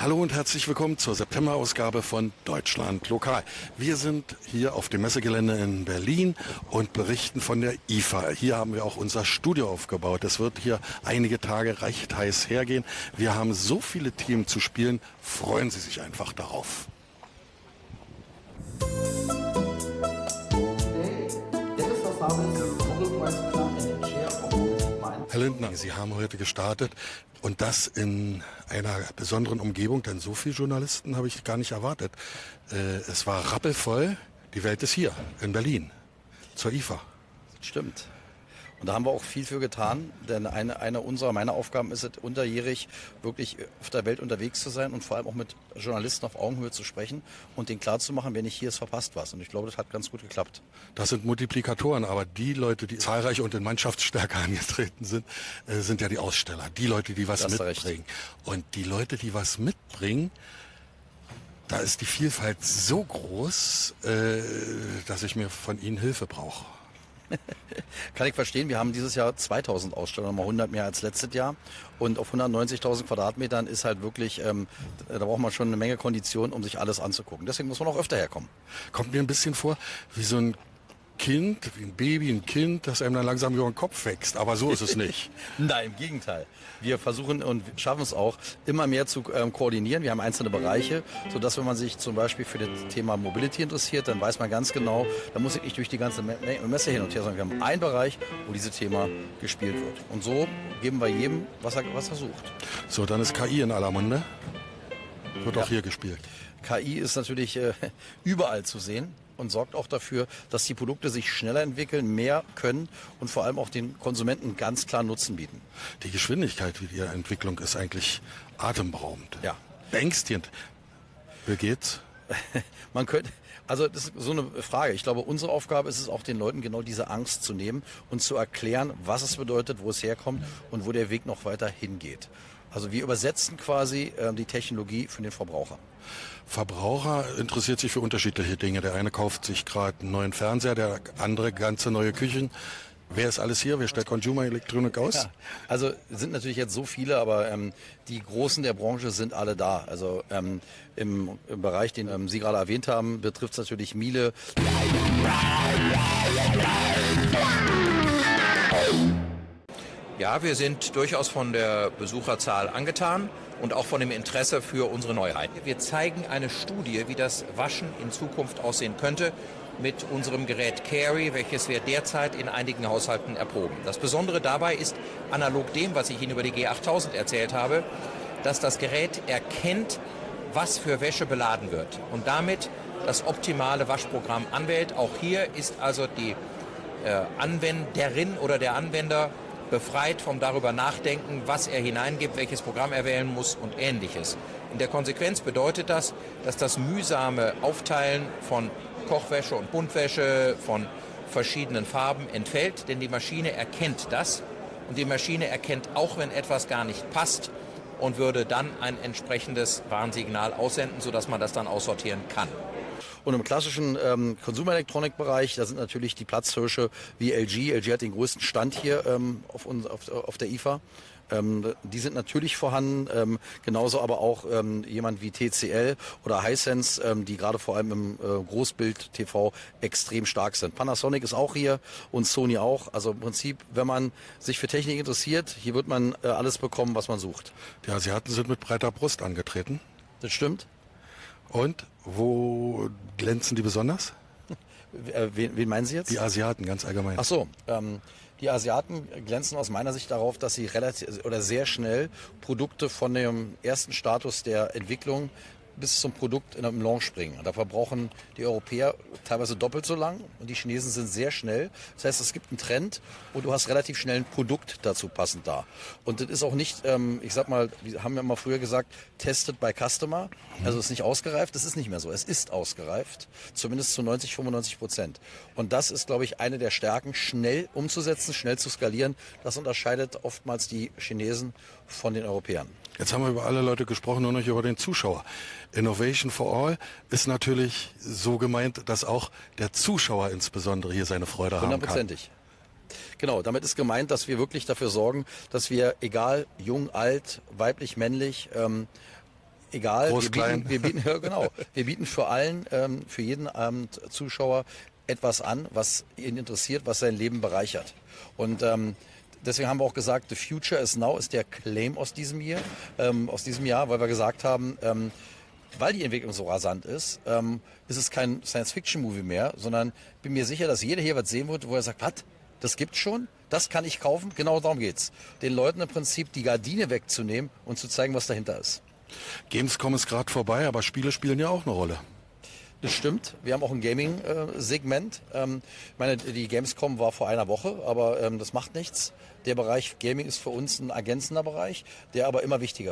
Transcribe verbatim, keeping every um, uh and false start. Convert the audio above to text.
Hallo und herzlich willkommen zur September-Ausgabe von Deutschland Lokal. Wir sind hier auf dem Messegelände in Berlin und berichten von der I F A. Hier haben wir auch unser Studio aufgebaut. Es wird hier einige Tage recht heiß hergehen. Wir haben so viele Themen zu spielen. Freuen Sie sich einfach darauf. Herr Lindner, Sie haben heute gestartet und das in einer besonderen Umgebung, denn so viele Journalisten habe ich gar nicht erwartet. Äh, es war rappelvoll, die Welt ist hier in Berlin zur I F A. Stimmt. Und da haben wir auch viel für getan, denn eine, eine unserer, meiner Aufgaben ist es, unterjährig wirklich auf der Welt unterwegs zu sein und vor allem auch mit Journalisten auf Augenhöhe zu sprechen und denen klarzumachen, wenn nicht hier ist, verpasst was. Und ich glaube, das hat ganz gut geklappt. Das sind Multiplikatoren, aber die Leute, die zahlreich und in Mannschaftsstärke angetreten sind, äh, sind ja die Aussteller. Die Leute, die was mitbringen. Und die Leute, die was mitbringen, da ist die Vielfalt so groß, äh, dass ich mir von ihnen Hilfe brauche. Kann ich verstehen. Wir haben dieses Jahr zweitausend Aussteller, nochmal hundert mehr als letztes Jahr. Und auf hundertneunzigtausend Quadratmetern ist halt wirklich, ähm, da braucht man schon eine Menge Kondition, um sich alles anzugucken. Deswegen muss man auch öfter herkommen. Kommt mir ein bisschen vor wie so ein Kind, wie ein Baby, ein Kind, das einem dann langsam über den Kopf wächst. Aber so ist es nicht. Nein, im Gegenteil. Wir versuchen und schaffen es auch, immer mehr zu ähm, koordinieren. Wir haben einzelne Bereiche, sodass, wenn man sich zum Beispiel für das Thema Mobility interessiert, dann weiß man ganz genau, da muss ich nicht durch die ganze Messe hin und her, sondern wir haben einen Bereich, wo dieses Thema gespielt wird. Und so geben wir jedem, was er, was er sucht. So, dann ist K I in aller Munde. Wird ja auch hier gespielt. K I ist natürlich äh, überall zu sehen und sorgt auch dafür, dass die Produkte sich schneller entwickeln, mehr können und vor allem auch den Konsumenten ganz klar Nutzen bieten. Die Geschwindigkeit ihrer Entwicklung ist eigentlich atemberaubend. Ja. Beängstigend. Wie geht's? Man könnte, also das ist so eine Frage. Ich glaube, unsere Aufgabe ist es auch, den Leuten genau diese Angst zu nehmen und zu erklären, was es bedeutet, wo es herkommt und wo der Weg noch weiter hingeht. Also wir übersetzen quasi äh, die Technologie für den Verbraucher. Verbraucher interessiert sich für unterschiedliche Dinge. Der eine kauft sich gerade einen neuen Fernseher, der andere ganze neue Küchen. Wer ist alles hier? Wer stellt Consumer Electronic aus? Ja, also sind natürlich jetzt so viele, aber ähm, die Großen der Branche sind alle da. Also ähm, im, im Bereich, den ähm, Sie gerade erwähnt haben, betrifft es natürlich Miele. Ja, wir sind durchaus von der Besucherzahl angetan und auch von dem Interesse für unsere Neuheiten. Wir zeigen eine Studie, wie das Waschen in Zukunft aussehen könnte mit unserem Gerät Carry, welches wir derzeit in einigen Haushalten erproben. Das Besondere dabei ist, analog dem, was ich Ihnen über die G achttausend erzählt habe, dass das Gerät erkennt, was für Wäsche beladen wird und damit das optimale Waschprogramm anwählt. Auch hier ist also die äh, Anwenderin oder der Anwender befreit vom darüber nachdenken, was er hineingibt, welches Programm er wählen muss und Ähnliches. In der Konsequenz bedeutet das, dass das mühsame Aufteilen von Kochwäsche und Buntwäsche von verschiedenen Farben entfällt, denn die Maschine erkennt das und die Maschine erkennt auch, wenn etwas gar nicht passt und würde dann ein entsprechendes Warnsignal aussenden, sodass man das dann aussortieren kann. Und im klassischen ähm, Consumer-Elektronik-Bereich, da sind natürlich die Platzhirsche wie L G. L G hat den größten Stand hier ähm, auf, uns, auf, auf der I F A. Ähm, die sind natürlich vorhanden, ähm, genauso aber auch ähm, jemand wie T C L oder Hisense, ähm, die gerade vor allem im äh, Großbild-T V extrem stark sind. Panasonic ist auch hier und Sony auch. Also im Prinzip, wenn man sich für Technik interessiert, hier wird man äh, alles bekommen, was man sucht. Die Asiaten sind mit breiter Brust angetreten. Das stimmt. Und wo glänzen die besonders? Wen, wen meinen Sie jetzt? Die Asiaten, ganz allgemein. Ach so, ähm, die Asiaten glänzen aus meiner Sicht darauf, dass sie relativ oder sehr schnell Produkte von dem ersten Status der Entwicklung bis zum Produkt in einem Launch bringen. Da verbrauchen die Europäer teilweise doppelt so lang und die Chinesen sind sehr schnell. Das heißt, es gibt einen Trend und du hast relativ schnell ein Produkt dazu passend da. Und das ist auch nicht, ähm, ich sag mal, wir haben ja immer früher gesagt, tested by customer. Also es ist nicht ausgereift, das ist nicht mehr so. Es ist ausgereift, zumindest zu neunzig, fünfundneunzig Prozent. Und das ist, glaube ich, eine der Stärken, schnell umzusetzen, schnell zu skalieren. Das unterscheidet oftmals die Chinesen von den Europäern. Jetzt haben wir über alle Leute gesprochen, nur noch über den Zuschauer. Innovation for All ist natürlich so gemeint, dass auch der Zuschauer insbesondere hier seine Freude haben kann. Hundertprozentig. Genau, damit ist gemeint, dass wir wirklich dafür sorgen, dass wir, egal jung, alt, weiblich, männlich, ähm, Egal, Groß, wir klein. bieten, wir bieten, ja, genau, wir bieten für allen, ähm, für jeden ähm, Zuschauer etwas an, was ihn interessiert, was sein Leben bereichert. Und ähm, deswegen haben wir auch gesagt, the future is now ist der Claim aus diesem Jahr, ähm, aus diesem Jahr, weil wir gesagt haben, ähm, weil die Entwicklung so rasant ist, ähm, ist es kein Science-Fiction-Movie mehr, sondern bin mir sicher, dass jeder hier was sehen wird, wo er sagt, was, das gibt's schon, das kann ich kaufen, genau darum geht's. Den Leuten im Prinzip die Gardine wegzunehmen und zu zeigen, was dahinter ist. Gamescom ist gerade vorbei, aber Spiele spielen ja auch eine Rolle. Das stimmt. Wir haben auch ein Gaming-Segment. Ähm, ich meine, die Gamescom war vor einer Woche, aber ähm, das macht nichts. Der Bereich Gaming ist für uns ein ergänzender Bereich, der aber immer wichtiger